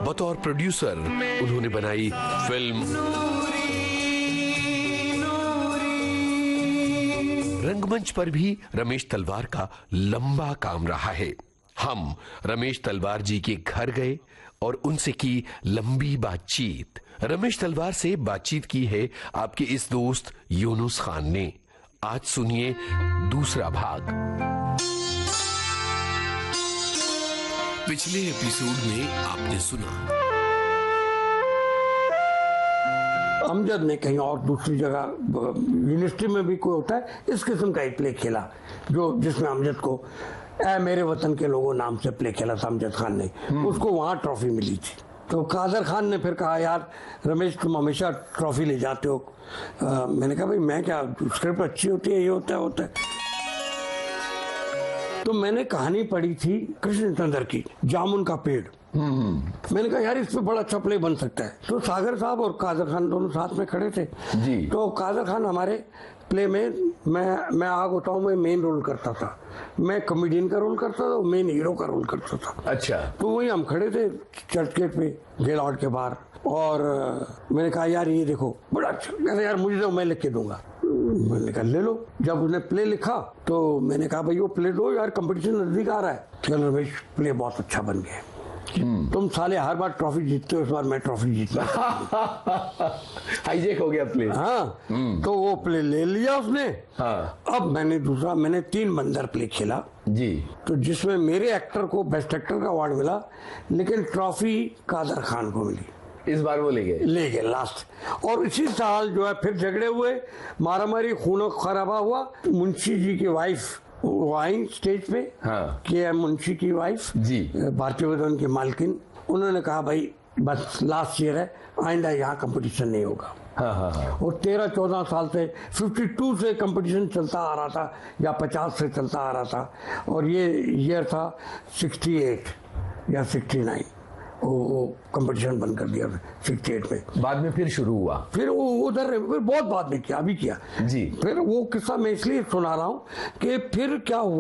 बतौर प्रोड्यूसर उन्होंने बनाई फिल्म रंगमंच पर भी रमेश तलवार का लंबा काम रहा है। हम रमेश तलवार जी के घर गए और उनसे की लंबी बातचीत। रमेश तलवार से बातचीत की है आपके इस दोस्त यूनुस खान ने। आज सुनिए दूसरा भाग। पिछले एपिसोड में आपने सुना अमजद ने कहीं और दूसरी जगह यूनिवर्सिटी में भी कोई होता है इस किस्म का एक प्ले खेला जो जिसमें अमजद को ऐ मेरे वतन के लोगों नाम से प्ले खेला था अमजद खान ने। उसको वहाँ ट्रॉफी मिली थी। तो कादर खान ने फिर कहा यार रमेश तुम हमेशा ट्रॉफी ले जाते हो। मैंने कहा भाई मैं क्या, स्क्रिप्ट अच्छी होती है, ये होता है। तो मैंने कहानी पढ़ी थी कृष्ण चंद्र की जामुन का पेड़। मैंने कहा यार इस पे बड़ा अच्छा प्ले बन सकता है। तो सागर साहब और कादर खान दोनों साथ में खड़े थे जी। तो कादर खान हमारे प्ले में मैं आग होता हूँ, मैं मेन रोल करता था, मैं कॉमेडियन का रोल करता था, मेन हीरो का रोल करता था। अच्छा। तो वही हम खड़े थे चर्च गेट पे गेलॉर्ड के बाहर और मैंने कहा यार ये देखो बड़ा अच्छा। कहते यार मुझे तो मैं लिख के दूंगा। मैंने कहा ले लो। जब उसने प्ले लिखा तो मैंने कहा भाई वो प्ले दो यार, कंपटीशन नजदीक आ रहा है। चल रमेश प्ले बहुत अच्छा बन गया। तुम साले हर बार ट्रॉफी जीतते हो, इस बार मैं ट्रॉफी जीतना। हाईजेक हो गया प्ले। हाँ। तो वो प्ले ले लिया उसने। हाँ। अब मैंने 3 बंदर प्ले खेला जी। तो जिसमें मेरे एक्टर को बेस्ट एक्टर का अवार्ड मिला, लेकिन ट्रॉफी कादर खान को मिली। इस बार वो ले गए लास्ट। और इसी साल जो है फिर झगड़े हुए, मारामारी, खून खराबा हुआ। मुंशी जी की वाइफ वो आई स्टेज पे। हाँ। के मुंशी की वाइफ जी, भारतीय भवन की मालकिन। उन्होंने कहा भाई बस लास्ट ईयर है, आइंदा यहाँ कंपटीशन नहीं होगा। हाँ। और 13-14 साल से 52 से कंपटीशन चलता आ रहा था या 50 से चलता आ रहा था। और ये ईयर था 68 या 69। वो कंपटीशन बंद कर दिया 68 में। बाद में फिर शुरू हुआ। फिर वो उधर फिर बहुत बाद में किया, अभी किया जी। फिर वो किस्सा मैं इसलिए सुना रहा हूँ कि फिर क्या हुआ।